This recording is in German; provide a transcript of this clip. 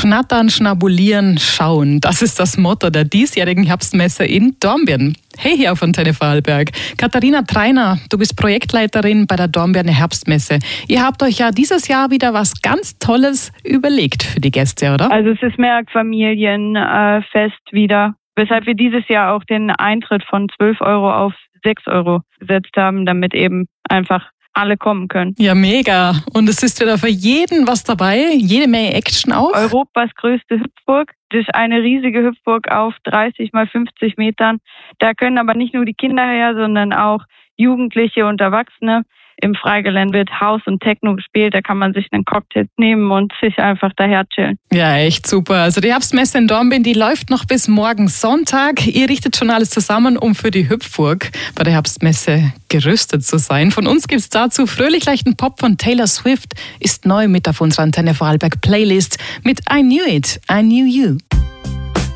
Schnattern, schnabulieren, schauen. Das ist das Motto der diesjährigen Herbstmesse in Dornbirn. Hey, hier auf Antenne Vorarlberg. Katharina Treiner, du bist Projektleiterin bei der Dornbirner Herbstmesse. Ihr habt euch ja dieses Jahr wieder was ganz Tolles überlegt für die Gäste, oder? Also es ist mehr Familienfest wieder, weshalb wir dieses Jahr auch den Eintritt von 12 Euro auf 6 Euro gesetzt haben, damit eben einfach alle kommen können. Ja, mega. Und es ist wieder für jeden was dabei, jede Menge Action auch. Europas größte Hüpfburg. Das ist eine riesige Hüpfburg auf 30 mal 50 Metern. Da können aber nicht nur die Kinder her, sondern auch Jugendliche und Erwachsene. Im Freigelände wird House und Techno gespielt. Da kann man sich einen Cocktail nehmen und sich einfach daher chillen. Ja, echt super. Also die Herbstmesse in Dornbirn, die läuft noch bis morgen Sonntag. Ihr richtet schon alles zusammen, um für die Hüpfburg bei der Herbstmesse gerüstet zu sein. Von uns gibt's dazu fröhlich leichten Pop von Taylor Swift. Ist neu mit auf unserer Antenne Vorarlberg Playlist mit I Knew It, I Knew You.